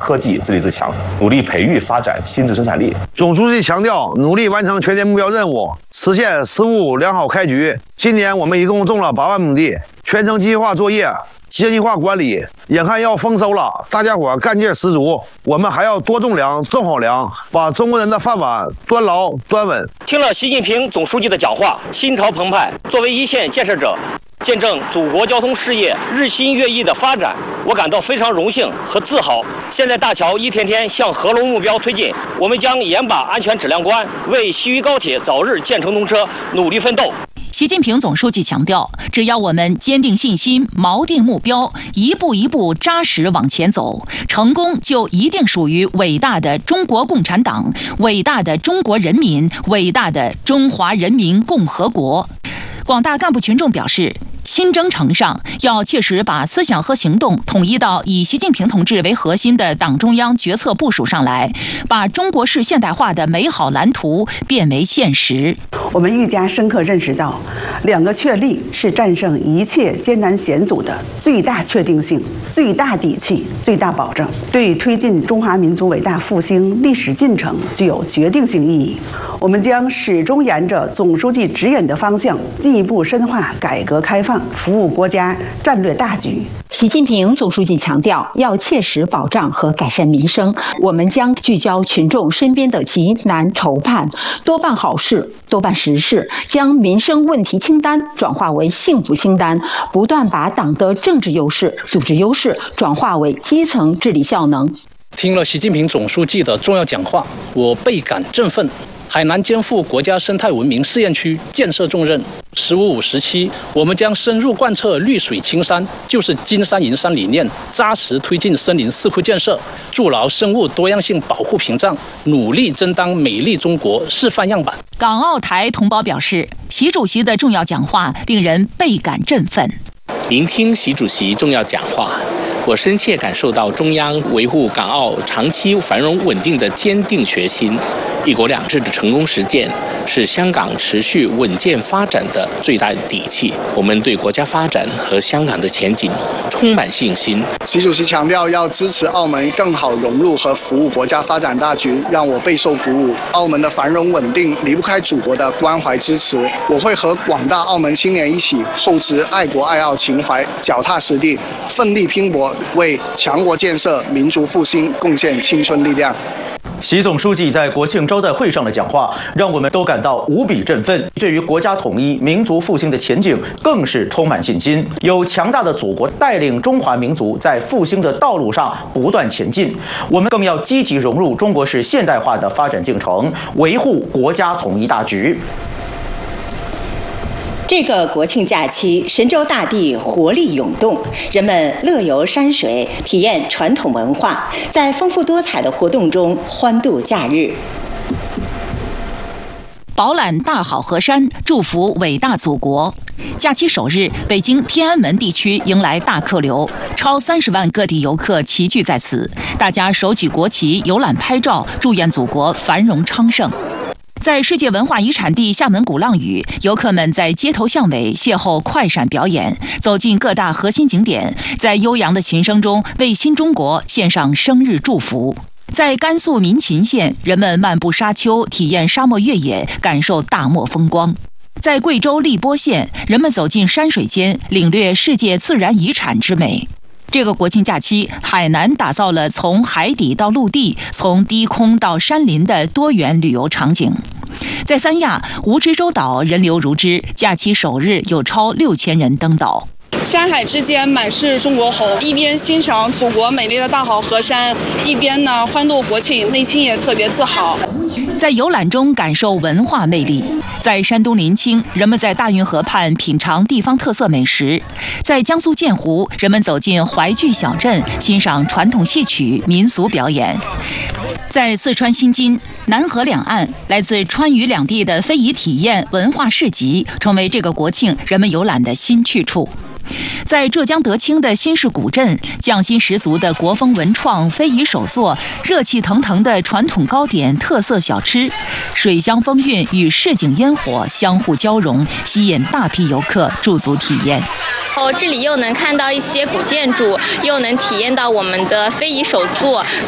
科技自立自强，努力培育发展新质生产力。 总书记强调，努力完成全年目标任务，实现食物良好开局。今年我们一共种了8万亩地，全程机械化作业，阶级化管理，眼看要丰收了，大家伙干劲十足。我们还要多种粮，种好粮，把中国人的饭碗端牢端稳。 听了习近平总书记的讲话，心潮澎湃。作为一线建设者，见证祖国交通事业日新月异的发展，我感到非常荣幸和自豪。现在大桥一天天向合龙目标推进，我们将严把安全质量关，为西渝高铁早日建成通车努力奋斗。 习近平总书记强调，只要我们坚定信心、锚定目标，一步一步扎实往前走，成功就一定属于伟大的中国共产党、伟大的中国人民、伟大的中华人民共和国。广大干部群众表示，新征程上要切实把思想和行动统一到以习近平同志为核心的党中央决策部署上来，把中国式现代化的美好蓝图变为现实。 我们愈加深刻认识到，2个确立是战胜一切艰难险阻的最大确定性、最大底气、最大保证，对推进中华民族伟大复兴历史进程具有决定性意义。我们将始终沿着总书记指引的方向，进一步深化改革开放，服务国家战略大局。 习近平总书记强调，要切实保障和改善民生，我们将聚焦群众身边的急难愁盼，多办好事，多办实事，将民生问题清单转化为幸福清单，不断把党的政治优势、组织优势转化为基层治理效能。 听了习近平总书记的重要讲话，我倍感振奋。海南肩负国家生态文明试验区建设重任，15、57，我们将深入贯彻绿水青山，就是金山银山理念，扎实推进森林四库建设，筑牢生物多样性保护屏障，努力争当美丽中国示范样板。 港澳台同胞表示，习主席的重要讲话令人倍感振奋。 聆听习主席重要讲话，我深切感受到中央维护港澳长期繁荣稳定的坚定决心。一国两制的成功实践是香港持续稳健发展的最大底气。我们对国家发展和香港的前景充满信心。 习主席强调要支持澳门更好融入和服务国家发展大局，让我备受鼓舞。澳门的繁荣稳定离不开祖国的关怀支持，我会和广大澳门青年一起厚植爱国爱澳情怀，脚踏实地，奋力拼搏，为强国建设、民族复兴贡献青春力量。 习总书记在国庆招待会上的讲话，让我们都感到无比振奋。对于国家统一、民族复兴的前景，更是充满信心。有强大的祖国带领中华民族在复兴的道路上不断前进，我们更要积极融入中国式现代化的发展进程，维护国家统一大局。 这个国庆假期，神州大地活力涌动，人们乐游山水，体验传统文化，在丰富多彩的活动中欢度假日。 饱览大好河山，祝福伟大祖国。假期首日，北京天安门地区迎来大客流，超30万各地游客齐聚在此，大家手举国旗游览拍照，祝愿祖国繁荣昌盛。在世界文化遗产地厦门鼓浪屿，游客们在街头巷尾邂逅快闪表演，走进各大核心景点，在悠扬的琴声中为新中国献上生日祝福。在甘肃民勤县，人们漫步沙丘，体验沙漠越野，感受大漠风光。在贵州荔波县，人们走进山水间，领略世界自然遗产之美。这个国庆假期，海南打造了从海底到陆地、从低空到山林的多元旅游场景。在三亚蜈支洲岛人流如织，假期首日有超6000人登岛。 山海之间满是中国红，一边欣赏祖国美丽的大好河山，一边呢欢度国庆，内心也特别自豪。 在游览中感受文化魅力。在山东临清，人们在大运河畔品尝地方特色美食；在江苏建湖，人们走进淮剧小镇，欣赏传统戏曲、民俗表演；在四川新津、南河两岸，来自川渝两地的非遗体验文化市集，成为这个国庆人们游览的新去处。在浙江德清的新市古镇，匠心十足的国风文创、非遗手作，热气腾腾的传统糕点、特色小吃，水乡风韵与市井烟火相互交融，吸引大批游客驻足体验。 这里又能看到一些古建筑，又能体验到我们的非遗手作。